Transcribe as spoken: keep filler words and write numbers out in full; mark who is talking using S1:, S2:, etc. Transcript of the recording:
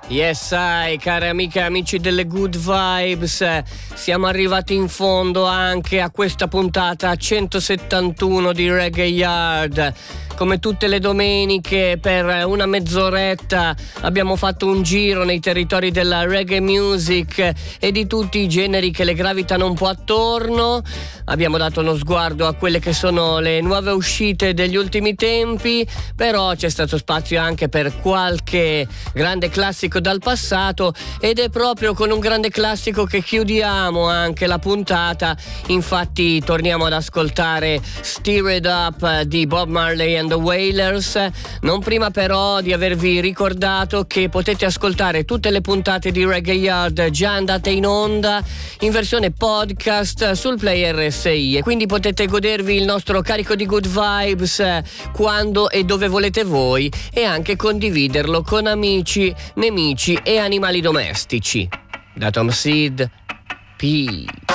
S1: Yes, I, cari amiche e amici delle Good Vibes, siamo arrivati in fondo anche a questa puntata centosettantuno di Reggae Yard. Come tutte le domeniche, per una mezz'oretta abbiamo fatto un giro nei territori della reggae music e di tutti i generi che le gravitano un po' attorno. Abbiamo dato uno sguardo a quelle che sono le nuove uscite degli ultimi tempi, però c'è stato spazio anche per qualche grande classico dal passato, ed è proprio con un grande classico che chiudiamo anche la puntata. Infatti torniamo ad ascoltare Stir It Up di Bob Marley and the Wailers, non prima però di avervi ricordato che potete ascoltare tutte le puntate di Reggae Yard già andate in onda in versione podcast sul player R S I, e quindi potete godervi il nostro carico di good vibes quando e dove volete voi, e anche condividerlo con amici, nemici e animali domestici. Da Tom Seed, peace.